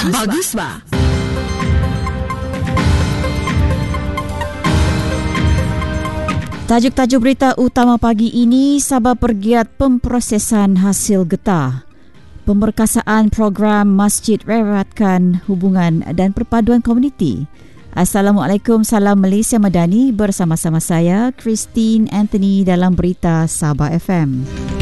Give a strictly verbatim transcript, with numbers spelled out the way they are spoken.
Bagus ba? Tajuk-tajuk berita utama pagi ini, Sabah pergiat pemprosesan hasil getah. Pemerkasaan program Masjid Eratkan Hubungan dan Perpaduan Komuniti. Assalamualaikum, salam Malaysia Madani, bersama-sama saya Christine Anthony dalam berita Sabah F M.